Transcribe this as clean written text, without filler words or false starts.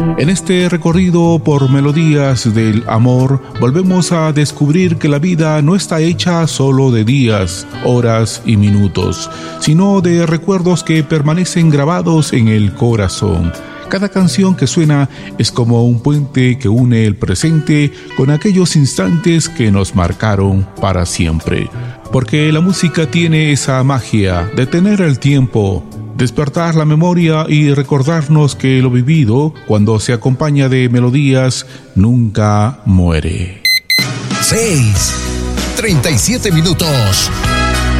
En este recorrido por melodías del amor, volvemos a descubrir que la vida no está hecha solo de días, horas y minutos, sino de recuerdos que permanecen grabados en el corazón. Cada canción que suena es como un puente que une el presente con aquellos instantes que nos marcaron para siempre. Porque la música tiene esa magia de tener el tiempo, despertar la memoria y recordarnos que lo vivido, cuando se acompaña de melodías, nunca muere. 6:37.